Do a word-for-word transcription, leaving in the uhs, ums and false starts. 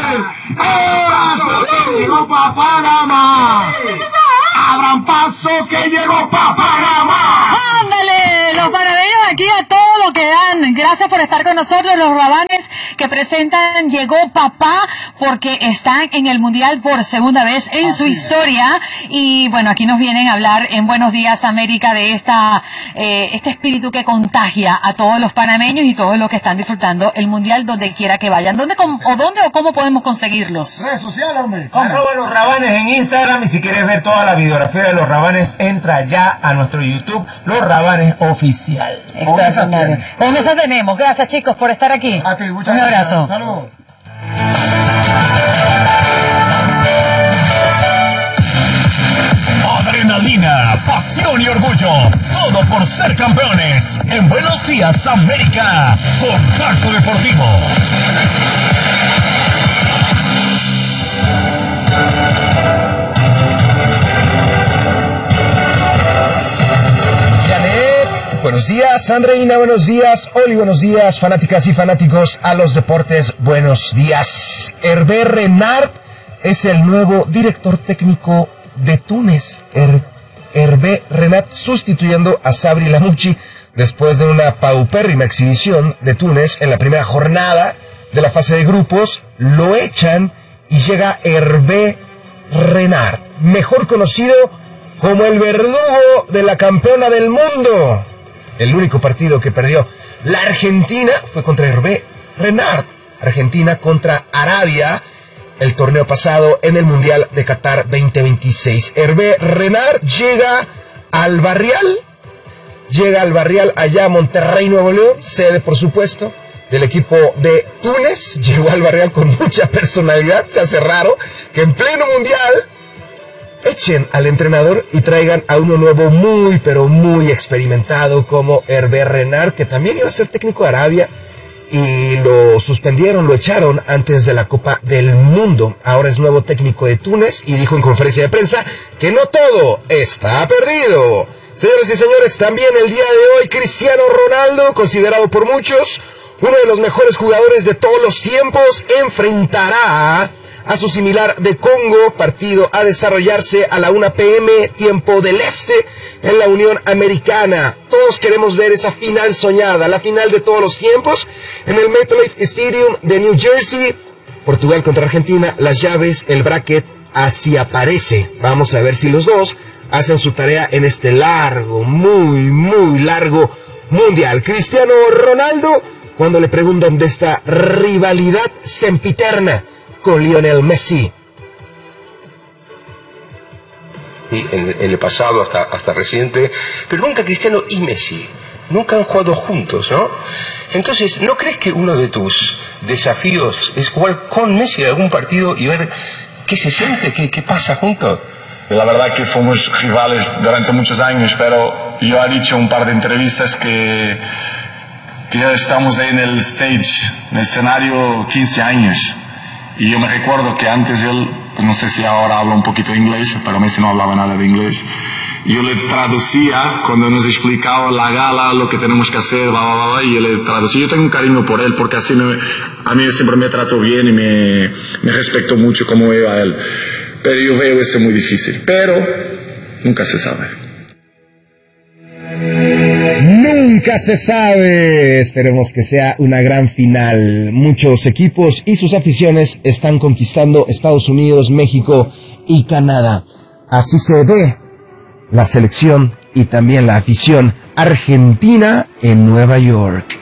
Paso que llegó pa' Panamá. Abran paso que llegó pa' Panamá. ¡Ándale! Los panameños aquí a todo lo que dan. Gracias por estar con nosotros, los Rabanes que presentan Llegó Papá, porque están en el Mundial por segunda vez en su historia. Y bueno, aquí nos vienen a hablar en Buenos Días América de esta eh, este espíritu que contagia a todos los panameños y todos los que están disfrutando el Mundial donde quiera que vayan. ¿Dónde com, o dónde o cómo podemos conseguirlos? Redes sociales, hombre. Arroba Los Rabanes en Instagram, y si quieres ver toda la videografía de Los Rabanes, entra ya a nuestro YouTube, Los Rabanes Oficial. Extraordinario. Con eso tenemos. Gracias, chicos, por estar aquí. A ti, muchas Un gracias. abrazo. Saludos. Adrenalina, pasión y orgullo, todo por ser campeones. En Buenos Días América, Contacto Deportivo. Buenos días, Andreina, buenos días, Oli, buenos días, fanáticas y fanáticos a los deportes, buenos días. Hervé Renard es el nuevo director técnico de Túnez. Her- Hervé Renard sustituyendo a Sabri Lamouchi después de una paupérrima exhibición de Túnez en la primera jornada de la fase de grupos. Lo echan y llega Hervé Renard, mejor conocido como el verdugo de la campeona del mundo. El único partido que perdió la Argentina fue contra Hervé Renard. Argentina contra Arabia, el torneo pasado en el Mundial de Qatar veinte veintiséis. Hervé Renard llega al Barrial, llega al Barrial allá a Monterrey, Nuevo León, sede por supuesto del equipo de Túnez. Llegó al Barrial con mucha personalidad. Se hace raro que en pleno Mundial echen al entrenador y traigan a uno nuevo muy, pero muy experimentado como Hervé Renard, que también iba a ser técnico de Arabia y lo suspendieron, lo echaron antes de la Copa del Mundo. Ahora es nuevo técnico de Túnez y dijo en conferencia de prensa que no todo está perdido. Señores y señores, también el día de hoy Cristiano Ronaldo, considerado por muchos uno de los mejores jugadores de todos los tiempos, enfrentará a su similar de Congo, partido a desarrollarse a la una pe eme, tiempo del este, en la Unión Americana. Todos queremos ver esa final soñada, la final de todos los tiempos, en el MetLife Stadium de New Jersey. Portugal contra Argentina, las llaves, el bracket, así aparece. Vamos a ver si los dos hacen su tarea en este largo, muy, muy largo mundial. Cristiano Ronaldo, cuando le preguntan de esta rivalidad sempiterna con Lionel Messi. Y en, en el pasado, hasta, hasta reciente, pero nunca Cristiano y Messi, nunca han jugado juntos, ¿no? Entonces, ¿no crees que uno de tus desafíos es jugar con Messi en algún partido y ver qué se siente, qué, qué pasa juntos? La verdad que fuimos rivales durante muchos años, pero yo he dicho en un par de entrevistas que, que ya estamos ahí en el stage, en el escenario quince años. Y yo me recuerdo que antes él, no sé si ahora habla un poquito inglés, pero Messi no hablaba nada de inglés. Yo le traducía cuando nos explicaba la gala, lo que tenemos que hacer, bla, bla, bla, y yo le traducía. Yo tengo un cariño por él, porque así me, a mí siempre me trató bien y me, me respeto mucho como veo a él. Pero yo veo esto muy difícil. Pero nunca se sabe. Nunca se sabe. Esperemos que sea una gran final. Muchos equipos y sus aficiones están conquistando Estados Unidos, México y Canadá. Así se ve la selección y también la afición argentina en Nueva York.